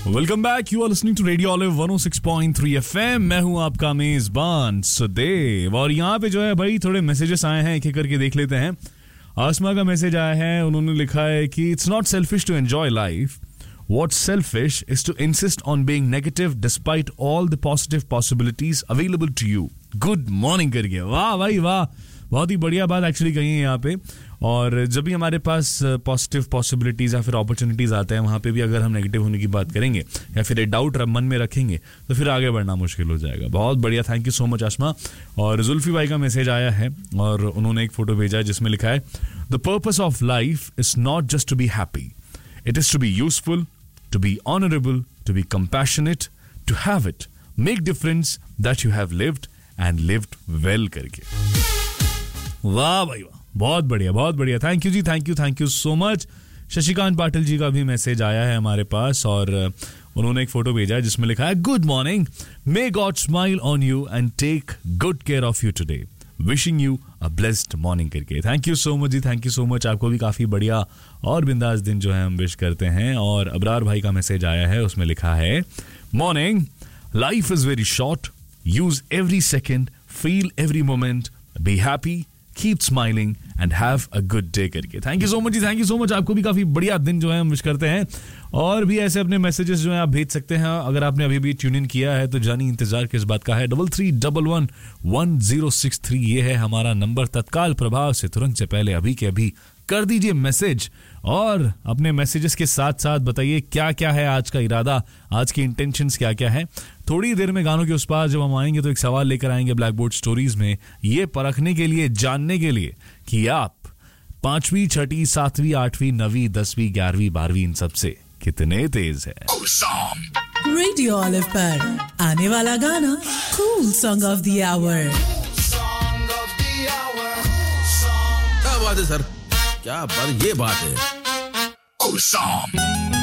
Welcome back, you are listening to radio olive 106.3 FM। मैं हूं आपका मेजबान सुदेव और यहाँ पे जो है भाई थोड़े मैसेजेस आए हैं, एक एक करके देख लेते हैं। आसमा का मैसेज आया है, उन्होंने लिखा है कि it's not selfish to enjoy life, what's selfish is to insist on being negative despite all the positive possibilities available to you. Good morning करके, वाह भाई वाह, बहुत ही बढ़िया बात एक्चुअली कही है यहाँ पे। और जब भी हमारे पास पॉजिटिव पॉसिबिलिटीज़ या फिर अपॉर्चुनिटीज़ आते हैं, वहाँ पे भी अगर हम नेगेटिव होने की बात करेंगे या फिर एक डाउट मन में रखेंगे तो फिर आगे बढ़ना मुश्किल हो जाएगा। बहुत बढ़िया, थैंक यू सो मच आसमा। और जुल्फी भाई का मैसेज आया है और उन्होंने एक फ़ोटो भेजा है जिसमें लिखा है, the purpose of life is not just to be happy, it is to be useful, to be honorable, to be compassionate, to have it, make difference that you have lived and lived well करके। वाह भाई वाह, बहुत बढ़िया बहुत बढ़िया, thank you ji, thank you so much. Shashikant Patil ji का भी मैसेज आया है हमारे पास और उन्होंने एक फोटो भेजा है जिसमें लिखा है, good morning, may God smile on you and take good care of you today, wishing you a blessed morning करके। Thank you so much ji, thank you so much. आपको भी काफ़ी बढ़िया और बिंदास दिन जो है हम विश करते हैं। और अबरार भाई का मैसेज आया है, उसमें लिखा है, morning, life is very short, use every second, feel every moment, be happy, keep smiling and have a good day करके। Thank you so much ji, thank you so much. आपको भी काफ़ी बढ़िया दिन जो है हम विश करते हैं। और भी ऐसे अपने मैसेजेस जो है आप भेज सकते हैं। अगर आपने अभी भी ट्यून इन किया है तो जानी इंतजार किस बात का है। 33111063 ये है हमारा नंबर। तत्काल प्रभाव से तुरंत से पहले अभी के अभी कर दीजिए मैसेज और अपने मैसेजेस के साथ साथ बताइए क्या क्या है आज का इरादा, आज की इंटेंशंस क्या क्या है। थोड़ी देर में गानों के उस पार जब हम आएंगे तो एक सवाल लेकर आएंगे ब्लैक बोर्ड स्टोरीज में, ये परखने के लिए, जानने के लिए कि आप 5वीं, 6वीं, 7वीं, 8वीं, 9वीं, 10वीं, 11वीं, 12वीं इन सबसे कितने तेज है। रेडियो ऑलिव पर आने वाला गाना cool song of the our. क्या बात है सर, क्या बात, ये बात है।